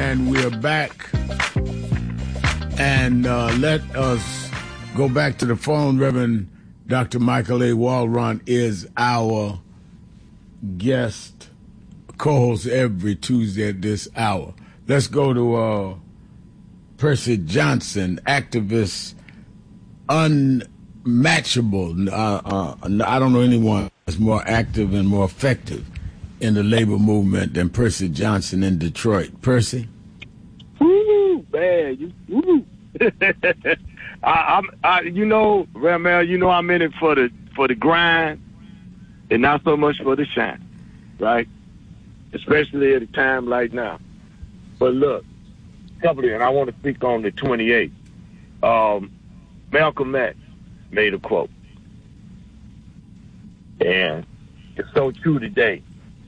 and we're back. And let us go back to the phone. Reverend Dr. Michael A. Walron is our guest, co-host every Tuesday at this hour. Let's go to Percy Johnson, activist, unmatchable. I don't know anyone that's more active and more effective in the labor movement than Percy Johnson in Detroit. Percy? Woo, man. Woo. Ramel, I'm in it for the grind and not so much for the shine, right? Especially at a time like now. But look, and I want to speak on the 28. Malcolm X made a quote, and it's so true today.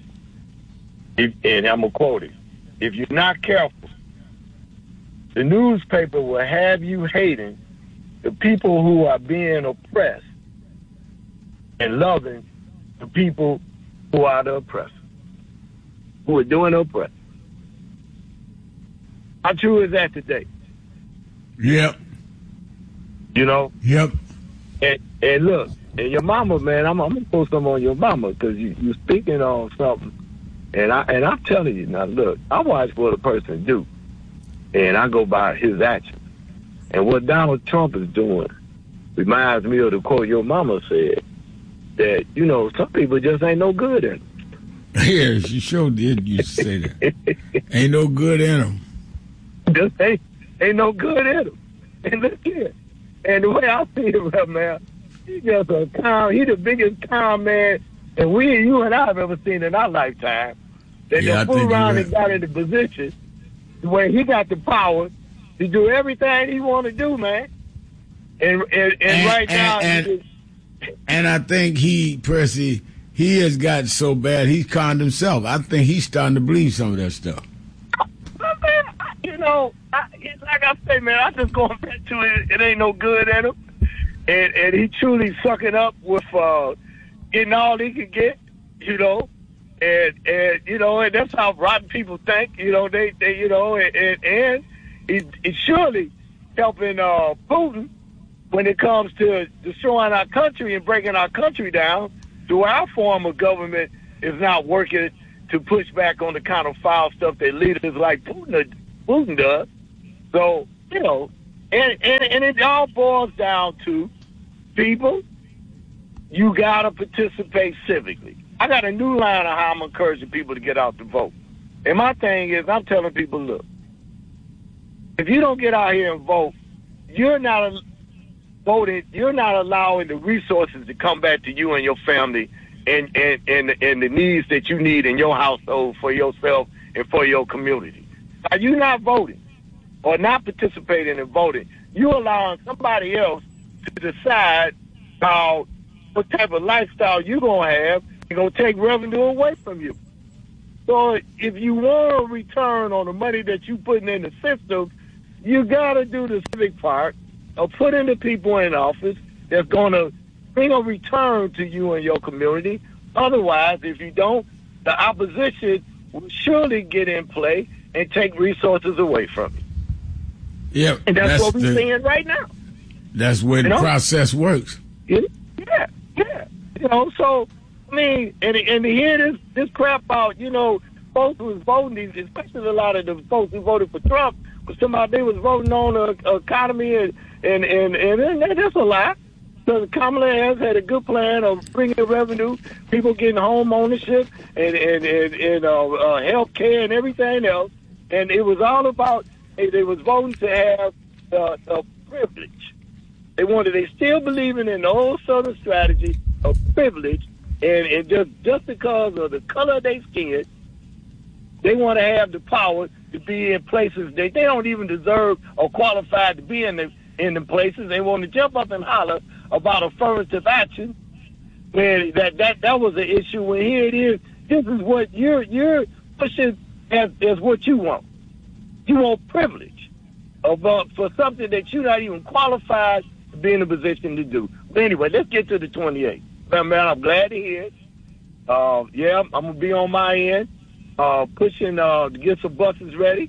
And I'm going to quote it. If you're not careful, the newspaper will have you hating the people who are being oppressed and loving the people who are the oppressors, who are doing the oppression. How true is that today? Yep. Yep. And look, and your mama, man, I'm going to put something on your mama because you speaking on something. And I'm telling you, now look, I watch what a person do, and I go by his actions. And what Donald Trump is doing reminds me of the quote your mama said, that, some people just ain't no good in them. Yeah, she sure did used to say that. Ain't no good in them. Just ain't no good in them. And look here. And the way I see it, man, he's just he the biggest con man that you and I have ever seen in our lifetime. That they fool around and got in the position where he got the power to do everything he want to do, man. And right now... And I think Percy, he has got so bad, he's conned himself. I think he's starting to believe some of that stuff. Like I say, man, I just going back to it. It ain't no good in him. And he truly sucking up with getting all he can get, And that's how rotten people think, and he's surely helping Putin when it comes to destroying our country and breaking our country down through our form of government is not working to push back on the kind of foul stuff that leaders like Putin does. So, and it all boils down to people, you got to participate civically. I got a new line of how I'm encouraging people to get out to vote. And my thing is, I'm telling people, look, if you don't get out here and vote, you're not allowing the resources to come back to you and your family and the needs that you need in your household for yourself and for your community. By you not voting or not participating in voting, you're allowing somebody else to decide what type of lifestyle you're going to have. They're going to take revenue away from you. So if you want a return on the money that you're putting in the system, you got to do the civic part of putting the people in office that's going to bring a return to you and your community. Otherwise, if you don't, the opposition will surely get in play and take resources away from you. Yeah, and that's what we're seeing right now. That's where the process works. Yeah. So, I mean, and to hear this crap out, folks who was voting, especially a lot of the folks who voted for Trump, was somebody they was voting on the economy, and that's a lie. So Kamala has had a good plan of bringing revenue, people getting home ownership, and health care and everything else. And it was all about, they was voting to have the privilege. They still believing in the old Southern strategy of privilege, and just because of the color of their skin, they want to have the power to be in places that they don't even deserve or qualified to be in the places. They want to jump up and holler about affirmative action when that was an issue. When here it is, this is what you're pushing as what you want. You want privilege for something that you're not even qualified to be in a position to do. But anyway, let's get to the 28. Man, I'm glad to hear it. I'm going to be on my end, pushing to get some buses ready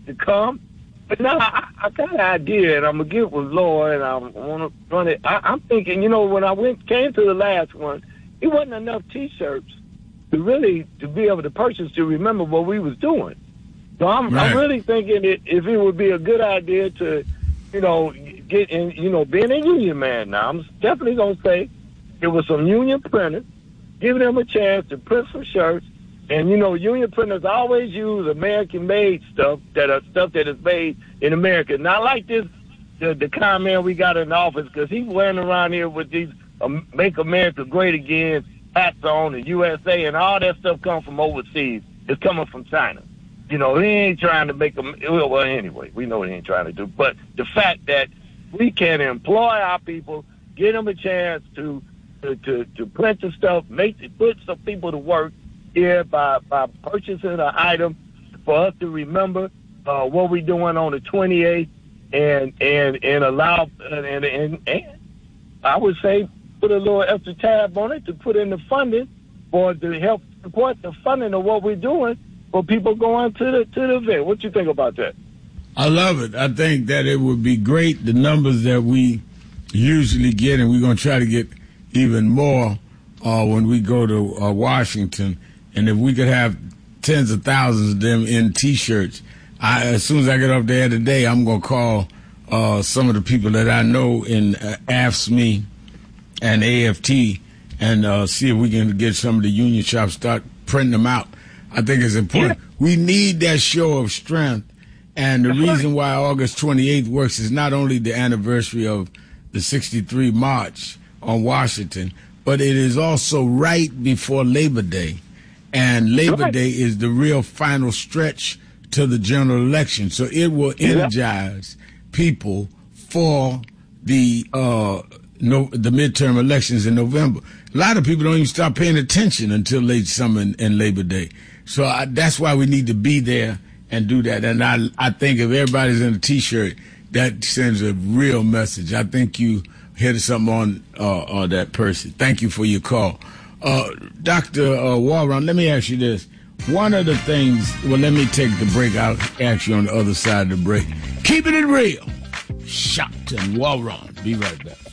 to come. But now I got an idea, and I'm gonna get with Laura, and I want to run it. I'm thinking, when I came to the last one, it wasn't enough T-shirts to be able to purchase to remember what we was doing. So I'm really thinking if it would be a good idea to, get in, being a union man now, I'm definitely gonna say it was some union printers, giving them a chance to print some shirts. And, union printers always use American-made stuff that is made in America. Not like this, the con man we got in the office, because he's wearing around here with these Make America Great Again hats on, the USA, and all that stuff comes from overseas. It's coming from China. He ain't trying to make them, well, anyway, we know what he ain't trying to do. But the fact that we can employ our people, give them a chance to print the stuff, put some people to work, here by purchasing an item for us to remember what we're doing on the 28th and allow and I would say put a little extra tab on it to put in the funding to help support the funding of what we're doing for people going to the event. What you think about that? I love it. I think that it would be great, the numbers that we usually get, and we're going to try to get even more when we go to Washington. And if we could have tens of thousands of them in T-shirts, as soon as I get up there today, I'm going to call some of the people that I know in AFSCME and AFT and see if we can get some of the union shops, start printing them out. I think it's important. Yeah. We need that show of strength. And the reason why August 28th works is not only the anniversary of the 63 March on Washington, but it is also right before Labor Day. And Labor Day is the real final stretch to the general election. So it will energize people for the midterm elections in November. A lot of people don't even start paying attention until late summer and Labor Day. So that's why we need to be there and do that. And I think if everybody's in a T-shirt, that sends a real message. I think you hit something on that person. Thank you for your call. Dr. Walron, let me ask you this. One of the things, let me take the break. I'll ask you on the other side of the break. Keeping it real. Shelton Walron. Be right back.